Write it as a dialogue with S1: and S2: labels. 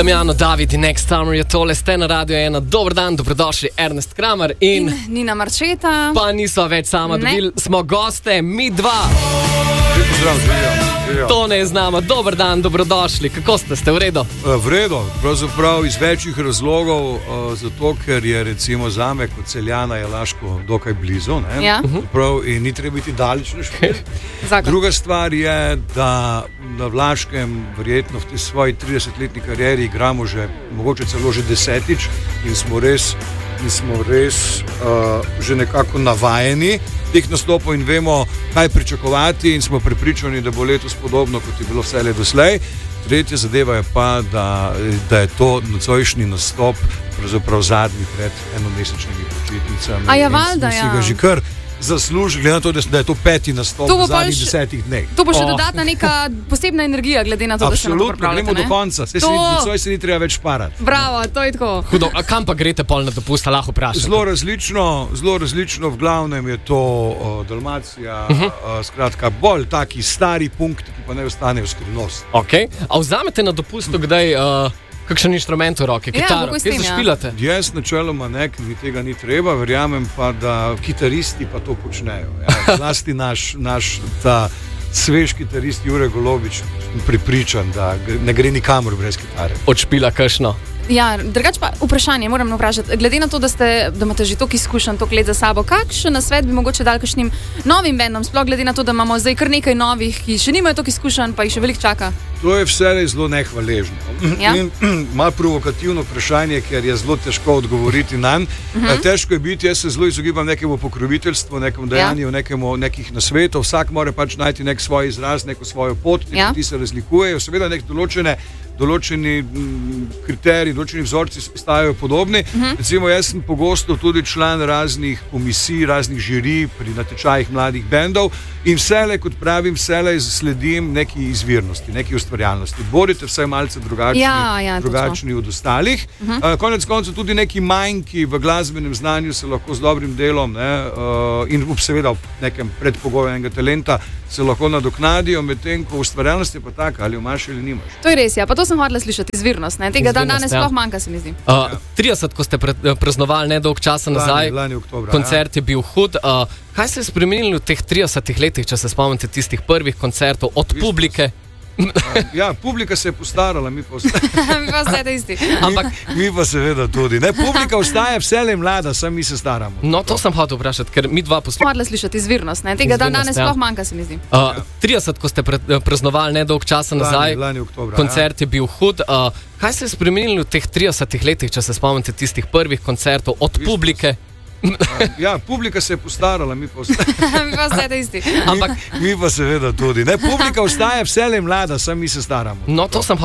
S1: Damjano, David in Next Summer je tole, ste na Radio 1. Dober dan, dobrodošli, Ernest Kramer in
S2: Nina Marčeta.
S1: Pa niso več sama, dobili smo goste, mi dva. Tone je z nama, dober dan, dobrodošli. Kako ste v redu?
S3: V redu, pravzaprav iz večjih razlogov, zato ker je recimo zame kot Celjana je Laško dokaj blizu, ne?
S2: Ja.
S3: In ni treba biti daleč na špil. Druga stvar je, da na Vlaškem verjetno v tej svoji 30-letni karieri igramo že, mogoče celo že 10-tič in smo res že nekako navajeni teh nastopov in vemo, kaj pričakovati in smo prepričani, da bo letos podobno, kot je bilo vselej doslej. Tretja zadeva je pa, da je to nocojšnji nastop pravzaprav zadnji pred enomesečnimi počitnicami.
S2: A je valjda,
S3: ja. Si ga že kar zasluži, glede na to, da je to peti nastop v zadnjih 10 dneh.
S2: To bo še dodatna neka posebna energija, glede na to, da se nam pripravljate.
S3: Absolutno, gremo do konca. Nocoj se ni treba več parati.
S2: Bravo, to je tako.
S1: Hudo, a kam pa greste pol na dopust, lahko vprašate?
S3: Zelo različno, v glavnem je to Dalmacija, skratka, bolj taki stari punkti, ki pa ne ostanejo skrivnost.
S1: Ok, a vzamete na dopustu kdaj kakšen inštrument v roke, kitaro, kje zašpilate?
S3: Jaz načeloma ne, ker mi tega ni treba, verjamem pa, da kitaristi pa to počnejo. Ja. Zlasti naš ta svež kitarist Jure Golobič pripričan, da ne gre nikamor brez kitare.
S1: Odšpila kakšno?
S2: Ja, drugače pa vprašanje, moram vprašati. Glede na to, da imate že toliko izkušenj, toliko let za sabo, kakšen nasvet bi mogoče dal kakšnim novim bendom, sploh glede na to, da imamo zdaj kar nekaj novih, ki še nimajo toliko izkušenj, pa jih še veliko čaka?
S3: To je vselej zelo nehvaležno.
S2: Ja?
S3: Malo provokativno vprašanje, ker je zelo težko odgovoriti nanj. Težko je biti, jaz se zelo izogibam nekemu pokroviteljstvu, nekemu dejanju, nekih nasvetov. Vsak mora pač najti nek svoj izraz, neko svojo pot, ti se razlikujejo. Seveda nek določeni kriteriji, določeni vzorci stajajo podobni. Recimo, jaz sem pogosto tudi član raznih komisij, raznih žirij pri natečajih mladih bendov in vselej, kot pravim, sledim neki izvirnosti, neki ustvarjalnosti. Bodite vsaj malce drugačni od ostalih. Konec koncev tudi neki manjki v glasbenem znanju se lahko z dobrim delom in seveda v nekem predpogoju enega talenta se lahko nadoknadijo, medtem ko ustvarjalnost je pa taka, ali jo imaš ali nimaš.
S2: To je res, ja, pa to sem hodila slišati, izvirnost, ne? Tega danes sploh manjka, se mi zdi.
S1: 30, ko ste praznovali nedolg časa nazaj,
S3: lani oktobra,
S1: koncert je bil hud. Kaj se je spremenilo v teh 30 letih, če se spomnite tistih prvih koncertov od publike?
S3: Ja, publika se je postarala, mi pa
S2: ostajate isti.
S3: Mi pa seveda tudi. Ne, publika ostaja vselej mlada, samo mi se staramo.
S1: No, to sem hotel vprašati, ker mi dva
S2: hodila slišati, izvirnost, ne? Tega danes sploh manjka, se mi zdi.
S1: 30, ko ste praznovali nedolg časa nazaj,
S3: lani oktobra,
S1: koncert je bil hud. Kaj se je spremenilo v teh 30 letih, če se spomnite tistih prvih koncertov od publike?
S3: Ja, publika se je postarala, mi pa
S2: ostajate isti.
S3: Mi pa seveda tudi. Ne, publika ostaja vselej mlada, samo mi se staramo.
S1: No, to sem